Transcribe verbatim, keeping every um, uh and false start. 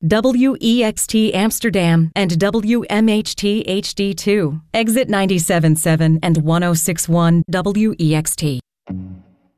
W E X T Amsterdam and W M H T H D two. Exit ninety-seven point seven and one oh six one W E X T.